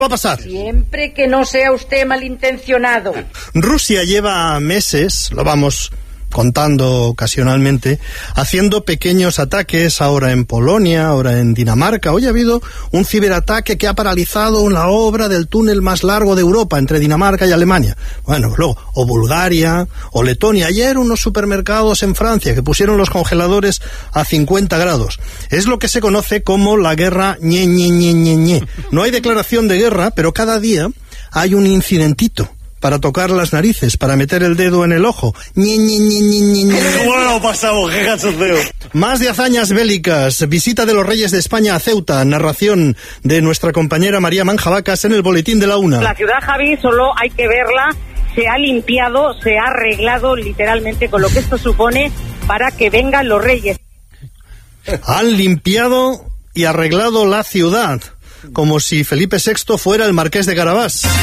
va a pasar? Siempre que no sea usted malintencionado. Rusia lleva meses, lo vamos contando ocasionalmente, haciendo pequeños ataques, ahora en Polonia, ahora en Dinamarca. Hoy ha habido un ciberataque que ha paralizado la obra del túnel más largo de Europa, entre Dinamarca y Alemania. Bueno, luego, o Bulgaria, o Letonia. Ayer unos supermercados en Francia que pusieron los congeladores a 50 grados. Es lo que se conoce como la guerra ñe, ñe, ñe, ñe, ñe. No hay declaración de guerra, pero cada día hay un incidentito para tocar las narices, para meter el dedo en el ojo. Ñe, Ñe, Ñe, Ñe, Ñe, Ñe. ¿Cómo lo pasamos? ¡Qué cachondeo! Más de hazañas bélicas, visita de los Reyes de España a Ceuta, narración de nuestra compañera María Manjabacas en el Boletín de la Una. La ciudad, Javi, solo hay que verla, se ha limpiado, se ha arreglado literalmente con lo que esto supone para que vengan los Reyes. Han limpiado y arreglado la ciudad, como si Felipe VI fuera el marqués de Carabás.